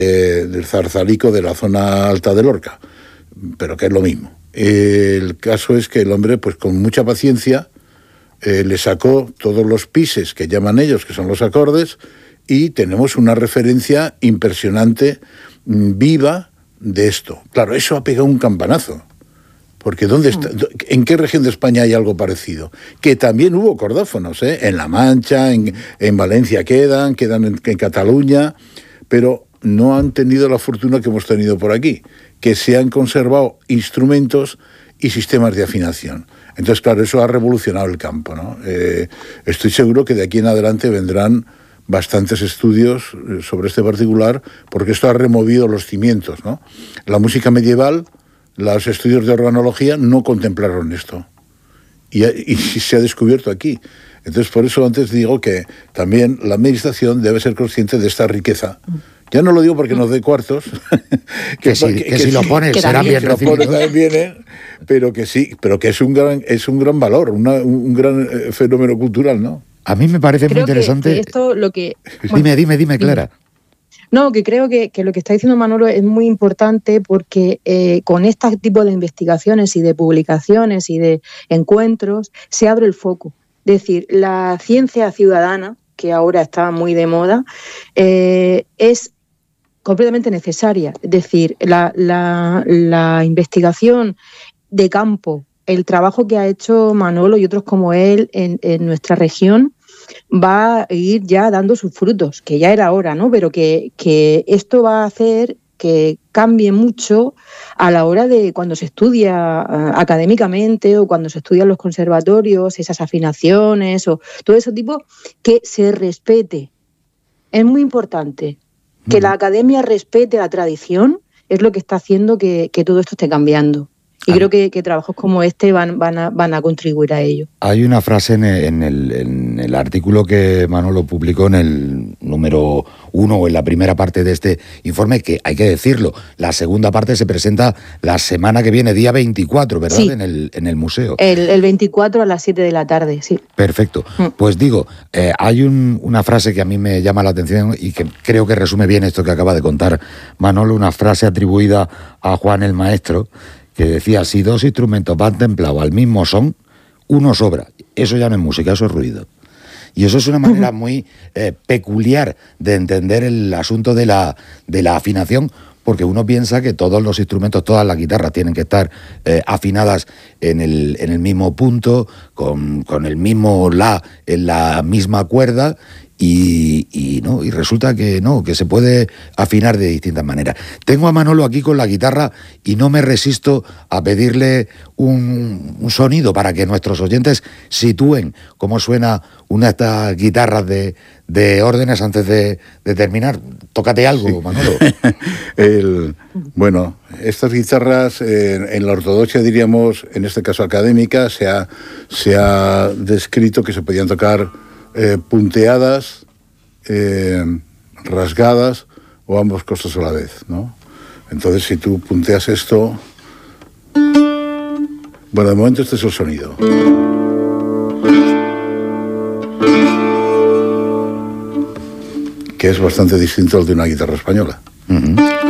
del Zarzalico de la zona alta de Lorca, pero que es lo mismo. El caso es que el hombre, pues con mucha paciencia, le sacó todos los pises que llaman ellos, que son los acordes, y tenemos una referencia impresionante, viva, de esto. Claro, eso ha pegado un campanazo. Porque ¿en qué región de España hay algo parecido? Que también hubo cordófonos, en La Mancha, en Valencia quedan en Cataluña, pero no han tenido la fortuna que hemos tenido por aquí, que se han conservado instrumentos y sistemas de afinación. Entonces, claro, eso ha revolucionado el campo, ¿no? Estoy seguro que de aquí en adelante vendrán bastantes estudios sobre este particular, porque esto ha removido los cimientos, ¿no? La música medieval, los estudios de organología no contemplaron esto. Y se ha descubierto aquí. Entonces, por eso antes digo que también la administración debe ser consciente de esta riqueza. Ya no lo digo porque nos dé cuartos. que si lo pones será bien recibido. Pero que sí, pero que es un gran valor, un gran fenómeno cultural, ¿no? A mí me parece muy interesante. Que esto lo que... Bueno, dime, Clara. No, que creo que lo que está diciendo Manolo es muy importante porque con este tipo de investigaciones y de publicaciones y de encuentros se abre el foco. Es decir, la ciencia ciudadana, que ahora está muy de moda, es completamente necesaria. Es decir, la investigación de campo, el trabajo que ha hecho Manolo y otros como él en nuestra región, va a ir ya dando sus frutos, que ya era hora, ¿no? Pero que esto va a hacer que cambie mucho a la hora de cuando se estudia académicamente o cuando se estudian los conservatorios, esas afinaciones o todo ese tipo, que se respete. Es muy importante que la academia respete la tradición, es lo que está haciendo que todo esto esté cambiando. Y creo que trabajos como este van a contribuir a ello. Hay una frase en el artículo que Manolo publicó en el número 1 o en la primera parte de este informe, que hay que decirlo, la segunda parte se presenta la semana que viene, día 24, ¿verdad? Sí. En el museo. El 24 a las 7 de la tarde, sí. Perfecto. Pues digo, hay una frase que a mí me llama la atención y que creo que resume bien esto que acaba de contar Manolo, una frase atribuida a Juan el Maestro, que decía: si dos instrumentos van templados al mismo son, uno sobra. Eso ya no es música, eso es ruido. Y eso es una manera muy peculiar de entender el asunto de la afinación, porque uno piensa que todos los instrumentos, todas las guitarras tienen que estar afinadas en el mismo punto, con el mismo la en la misma cuerda, y resulta que no, que se puede afinar de distintas maneras. Tengo a Manolo aquí con la guitarra y no me resisto a pedirle un sonido para que nuestros oyentes sitúen cómo suena una de estas guitarras de órdenes antes de terminar. Tócate algo, sí. Manolo. Bueno, estas guitarras en la ortodoxia, diríamos, en este caso académica, se ha descrito que se podían tocar punteadas, rasgadas o ambas cosas a la vez, ¿no? Entonces, si tú punteas esto, bueno, de momento este es el sonido. Que es bastante distinto al de una guitarra española.